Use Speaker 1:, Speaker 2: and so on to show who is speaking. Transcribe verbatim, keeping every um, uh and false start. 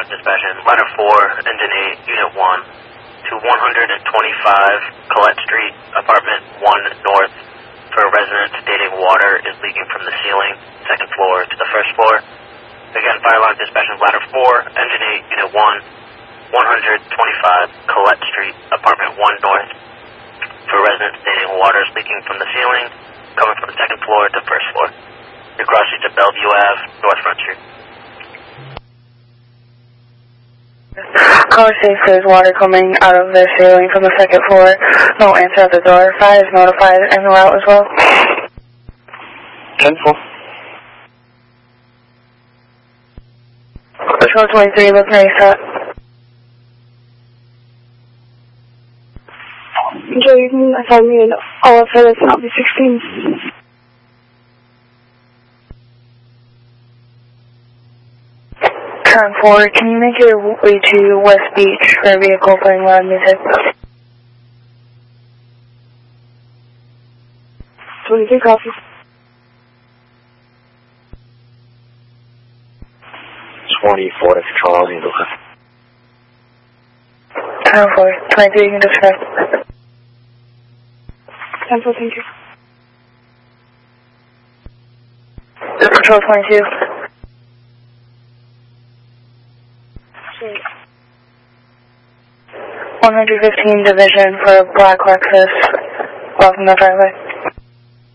Speaker 1: Line Dispatch, Ladder four, Engine eight, Unit one, to one twenty-five Colette Street, Apartment one North, for a resident stating water is leaking from the ceiling, second floor to the first floor. Again, Fire Line Dispatch, Ladder four, Engine eight, Unit one, one twenty-five Colette Street, Apartment one North, for a resident stating water is leaking from the ceiling, coming from the second floor to the first floor. Your cross streets of Bellevue Avenue, North Front Street.
Speaker 2: Caller six says water coming out of the ceiling from the second floor. No answer at the door. Five is notified and route as well.
Speaker 3: ten four.
Speaker 2: Patrol twenty-three, looking at set.
Speaker 4: Joe, you can assign me an O F L S and I'll be sixteen.
Speaker 2: ten four, can you make your way to West Beach for a vehicle playing loud music?
Speaker 4: twenty-three coffee.
Speaker 3: twenty-four to control, handle that.
Speaker 2: ten four, twenty-three, you can disconnect.
Speaker 4: ten four, thank you.
Speaker 2: Control twenty-two. one fifteen Division for a black Lexus, blocking the driveway.